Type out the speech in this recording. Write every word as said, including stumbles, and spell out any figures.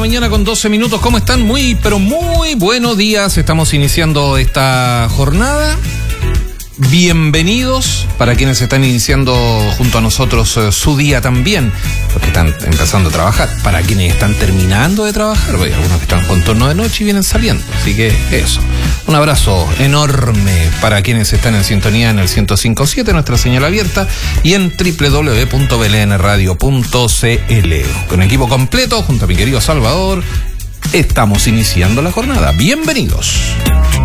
mañana con doce minutos. ¿Cómo están? Muy, pero muy buenos días. Estamos iniciando esta jornada. Bienvenidos para quienes están iniciando junto a nosotros eh, su día también, los que están empezando a trabajar, para quienes están terminando de trabajar, hay algunos que están con turno de noche y vienen saliendo, así que eso, un abrazo enorme para quienes están en sintonía en el ciento cinco punto siete, nuestra señal abierta, y en doble u doble u doble u punto b l n radio punto c l. Con equipo completo, junto a mi querido Salvador, estamos iniciando la jornada. Bienvenidos.